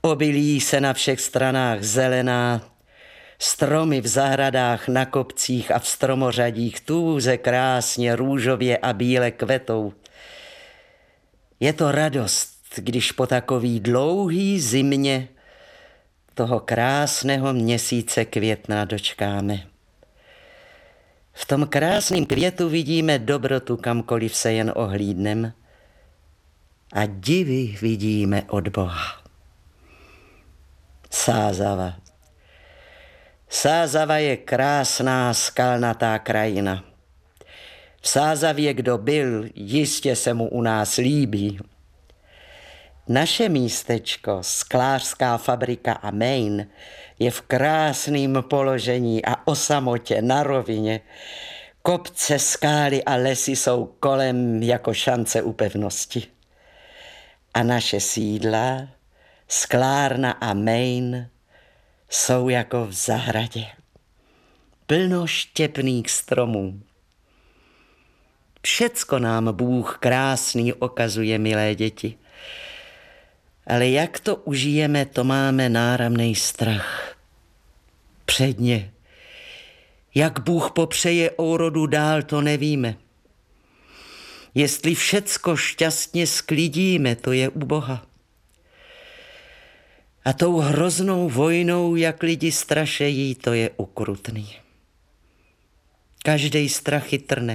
Obilí se na všech stranách zelená, stromy v zahradách, na kopcích a v stromořadích tůze krásně růžově a bíle kvetou. Je to radost, když po takový dlouhý zimě toho krásného měsíce května dočkáme. V tom krásném květu vidíme dobrotu, kamkoliv se jen ohlídnem, a divy vidíme od Boha. Sázava. Sázava je krásná skalnatá krajina. V Sázavě kdo byl, jistě se mu u nás líbí. Naše místečko, sklářská fabrika a mejn, je v krásném položení a o samotě na rovině. Kopce, skály a lesy jsou kolem jako šance u pevnosti. A naše sídla, sklárna a mejn, jsou jako v zahradě. Plno štěpných stromů. Všecko nám Bůh krásný ukazuje, milé děti. Ale jak to užijeme, to máme náramnej strach. Předně. Jak Bůh popřeje ourodu dál, to nevíme. Jestli všecko šťastně sklidíme, to je u Boha. A tou hroznou vojnou, jak lidi strašejí, to je ukrutný. Každej strach chytrne.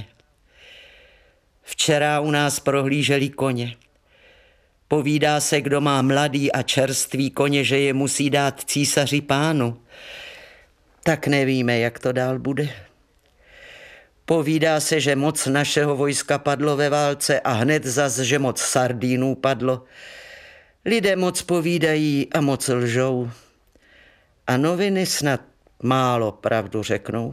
Včera u nás prohlíželi koně. Povídá se, kdo má mladý a čerstvý koně, že je musí dát císaři pánu. Tak nevíme, jak to dál bude. Povídá se, že moc našeho vojska padlo ve válce a hned zas, že moc sardínů padlo. Lidé moc povídají a moc lžou. A noviny snad málo pravdu řeknou.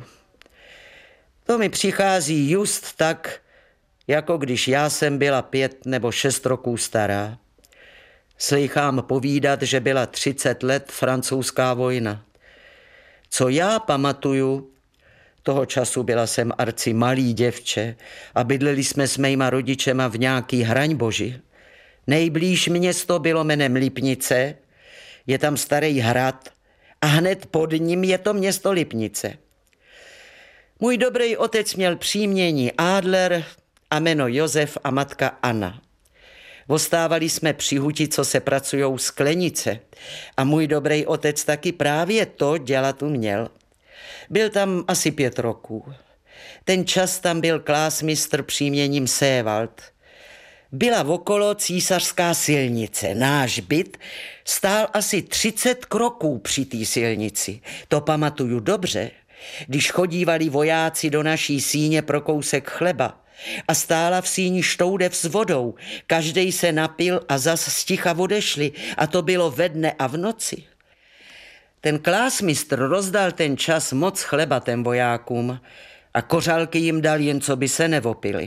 To mi přichází just tak, jako když já jsem byla 5 nebo 6 roků stará. Slychám povídat, že byla 30 let francouzská vojna. Co já pamatuju, toho času byla jsem arci malý děvče a bydleli jsme s mýma rodičema v nějaký Hraňboži. Nejblíž město bylo jménem Lipnice, je tam starý hrad a hned pod ním je to město Lipnice. Můj dobrý otec měl příjmení Adler a jméno Josef a matka Anna. Ostávali jsme při huti, co se pracujou sklenice, a můj dobrý otec taky právě to dělat uměl. Byl tam asi 5 roků. Ten čas tam byl klásmistr příjmením Sévald. Byla okolo císařská silnice. Náš byt stál asi 30 kroků při té silnici. To pamatuju dobře, když chodívali vojáci do naší síně pro kousek chleba a stála v síni štoudev s vodou. Každej se napil a zas sticha odešli, a to bylo ve dne a v noci. Ten klásmistr rozdal ten čas moc chleba těm vojákům a kořálky jim dal, jen co by se nevopili.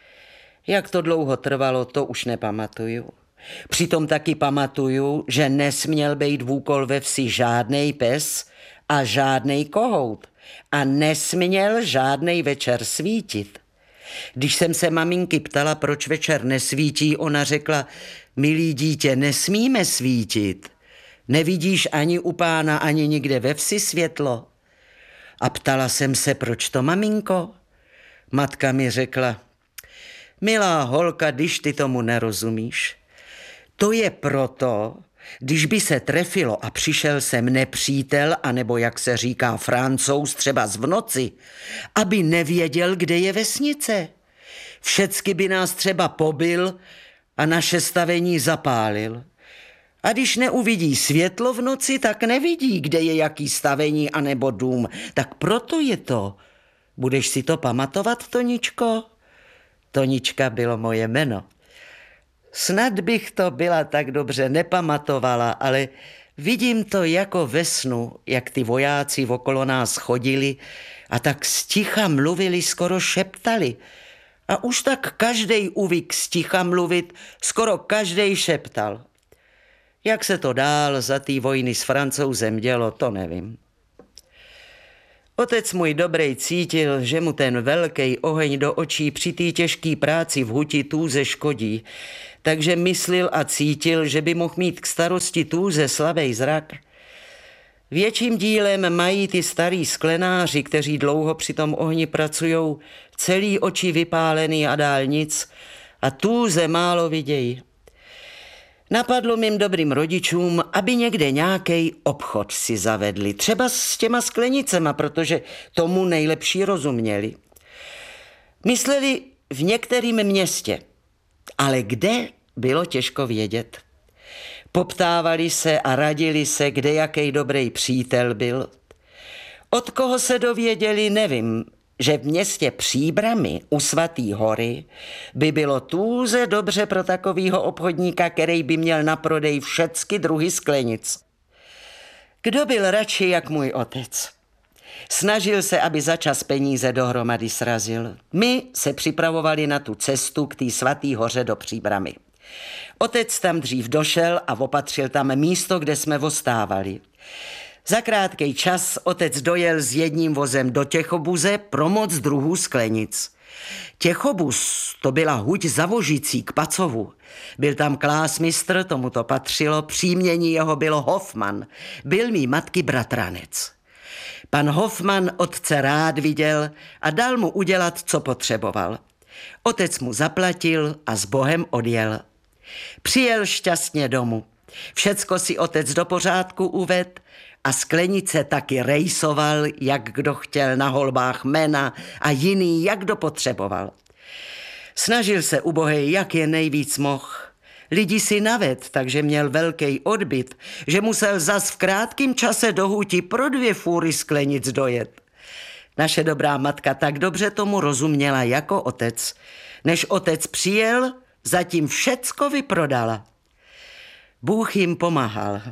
Jak to dlouho trvalo, to už nepamatuju. Přitom taky pamatuju, že nesměl být vůkol ve vsi žádnej pes a žádnej kohout a nesměl žádnej večer svítit. Když jsem se maminky ptala, proč večer nesvítí, ona řekla: milý dítě, nesmíme svítit. Nevidíš ani u pána, ani nikde ve vsi světlo. A ptala jsem se, proč to, maminko? Matka mi řekla: milá holka, když ty tomu nerozumíš. To je proto, když by se trefilo a přišel sem nepřítel, anebo jak se říká Francouz, třeba v noci, aby nevěděl, kde je vesnice. Všecky by nás třeba pobil a naše stavení zapálil. A když neuvidí světlo v noci, tak nevidí, kde je jaký stavení anebo dům. Tak proto je to. Budeš si to pamatovat, Toničko? Tonička bylo moje jméno. Snad bych to byla tak dobře nepamatovala, ale vidím to jako ve snu, jak ty vojáci okolo nás chodili a tak sticha mluvili, skoro šeptali. A už tak každej uvyk sticha mluvit, skoro každej šeptal. Jak se to dál za té vojny s Francouzem dělo, to nevím. Otec můj dobrej cítil, že mu ten velký oheň do očí při té těžké práci v huti tůze škodí, takže myslil a cítil, že by mohl mít k starosti tůze slabý zrak. Větším dílem mají ty starý sklenáři, kteří dlouho při tom ohni pracujou, celý oči vypálený a dál nic a tůze málo vidějí. Napadlo mým dobrým rodičům, aby někde nějaký obchod si zavedli, třeba s těma sklenicema, protože tomu nejlepší rozuměli. Mysleli v některém městě, ale kde bylo těžko vědět. Poptávali se a radili se, kde jaký dobrý přítel byl. Od koho se dověděli, nevím, že v městě Příbrami u Svatý hory by bylo tůze dobře pro takovýho obchodníka, který by měl na prodej všecky druhy sklenic. Kdo byl radši jak můj otec? Snažil se, aby za čas peníze dohromady srazil. My se připravovali na tu cestu k té Svatý hoře do Příbrami. Otec tam dřív došel a opatřil tam místo, kde jsme ostávali. Za krátký čas otec dojel s jedním vozem do Těchobuze pro moc druhů sklenic. Těchobuz to byla huť za Vožicí k Pacovu. Byl tam klásmistr, tomu to patřilo, příjmení jeho bylo Hofman, byl mý matky bratranec. Pan Hofman otce rád viděl a dal mu udělat, co potřeboval. Otec mu zaplatil a s Bohem odjel. Přijel šťastně domů. Všecko si otec do pořádku uved a sklenice taky rejsoval, jak kdo chtěl, na holbách mena a jiný, jak kdo potřeboval. Snažil se ubohej, jak je nejvíc mohl. Lidi si naved, takže měl velký odbyt, že musel zas v krátkém čase do huti pro 2 fůry sklenic dojet. Naše dobrá matka tak dobře tomu rozuměla jako otec. Než otec přijel, zatím všecko vyprodala. Bůh jim pomáhal.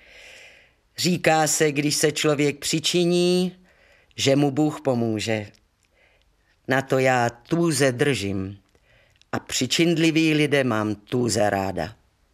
Říká se, když se člověk přičiní, že mu Bůh pomůže. Na to já tůze držím a přičinlivý lidé mám tůze ráda.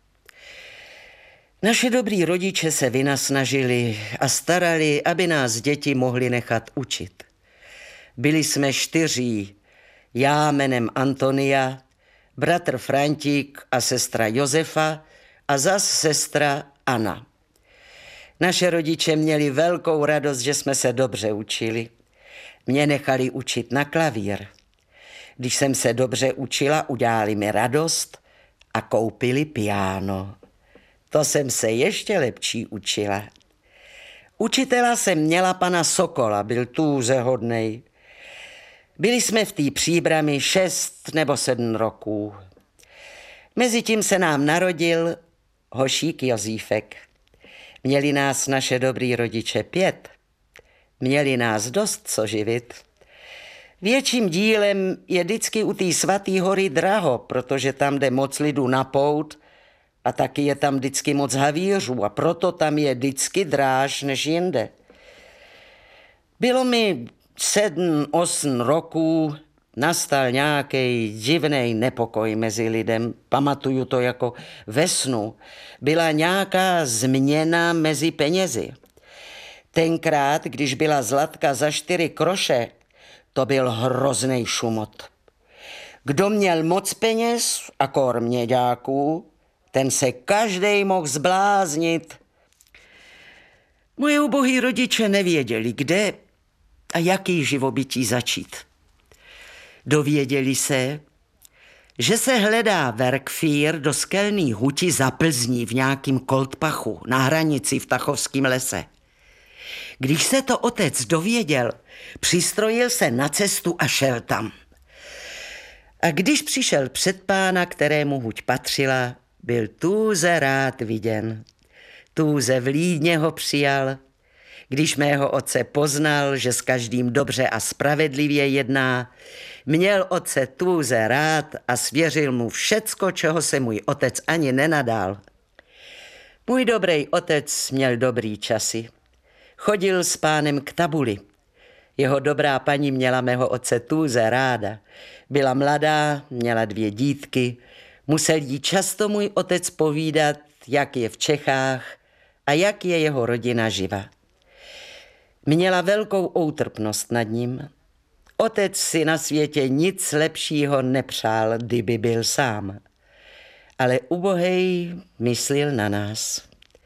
Naše dobrý rodiče se vynasnažili a starali, aby nás děti mohli nechat učit. Byli jsme 4, já jménem Antonia, bratr Frantík a sestra Josefa a zas sestra Anna. Naše rodiče měli velkou radost, že jsme se dobře učili. Mě nechali učit na klavír. Když jsem se dobře učila, udělali mi radost a koupili piano. To jsem se ještě lepší učila. Učitela jsem měla pana Sokola, byl tůze hodnej. Byli jsme v té Příbrami 6 nebo 7 roků. Mezitím se nám narodil hošík Jozífek. Měli nás naše dobrý rodiče 5. Měli nás dost co živit. Větším dílem je vždycky u té Svatý hory draho, protože tam jde moc lidu na pout a taky je tam vždycky moc havířů a proto tam je vždycky dráž než jinde. Bylo mi 7-8 roků, nastal nějaký divný nepokoj mezi lidem. Pamatuju to jako ve snu. Byla nějaká změna mezi penězi. Tenkrát, když byla zlatka za 4 kroše, to byl hrozný šumot. Kdo měl moc peněz a kor měďáků, ten se každej mohl zbláznit. Moje ubohý rodiče nevěděli, kde a jaký živobytí začít. Dověděli se, že se hledá verkfír do skelný huti za Plzní v nějakým Koltpachu na hranici v Tachovském lese. Když se to otec dověděl, přistrojil se na cestu a šel tam. A když přišel před pána, kterému huť patřila, byl tůze rád viděn. Tůze vlídně ho přijal. Když mého otce poznal, že s každým dobře a spravedlivě jedná, měl otce tůze rád a svěřil mu všecko, čeho se můj otec ani nenadal. Můj dobrý otec měl dobrý časy. Chodil s pánem k tabuli. Jeho dobrá paní měla mého otce tůze ráda. Byla mladá, měla 2 dítky. Musel jí často můj otec povídat, jak je v Čechách a jak je jeho rodina živa. Měla velkou outrpnost nad ním. Otec si na světě nic lepšího nepřál, kdyby byl sám. Ale ubohej myslil na nás.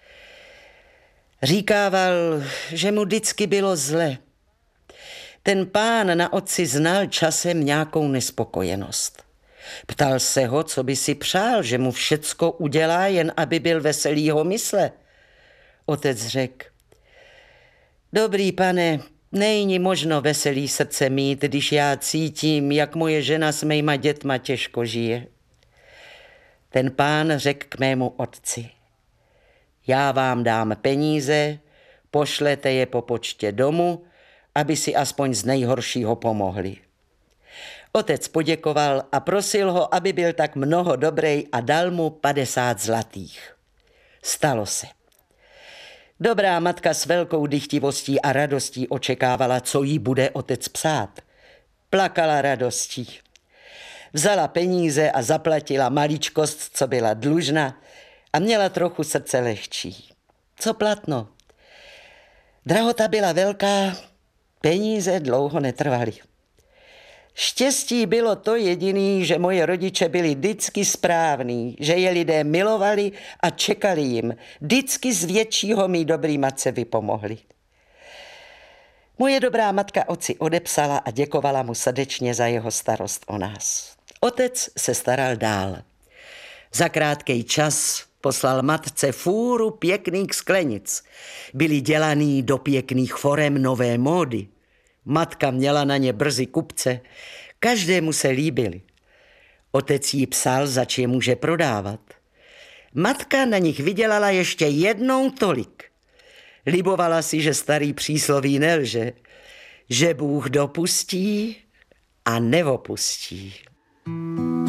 Říkával, že mu vždycky bylo zle. Ten pán na otci znal časem nějakou nespokojenost. Ptal se ho, co by si přál, že mu všecko udělá, jen aby byl veselýho mysle. Otec řekl, dobrý pane, není možno veselý srdce mít, když já cítím, jak moje žena s mýma dětma těžko žije. Ten pán řekl k mému otci, já vám dám peníze, pošlete je po poště domů, aby si aspoň z nejhoršího pomohli. Otec poděkoval a prosil ho, aby byl tak mnoho dobrej a dal mu 50 zlatých. Stalo se. Dobrá matka s velkou dychtivostí a radostí očekávala, co jí bude otec psát. Plakala radostí. Vzala peníze a zaplatila maličkost, co byla dlužna, a měla trochu srdce lehčí. Co platno? Drahota byla velká, peníze dlouho netrvaly. Štěstí bylo to jediný, že moje rodiče byli vždycky správní, že je lidé milovali a čekali jim. Vždycky z většího mý dobrý matce vypomohli. Moje dobrá matka otci odepsala a děkovala mu srdečně za jeho starost o nás. Otec se staral dál. Za krátký čas poslal matce fůru pěkných sklenic. Byly dělaný do pěkných forem nové módy. Matka měla na ně brzy kupce, každému se líbily. Otec jí psal, zač je může prodávat. Matka na nich vydělala ještě jednou tolik. Libovala si, že starý přísloví nelže, že Bůh dopustí a neopustí.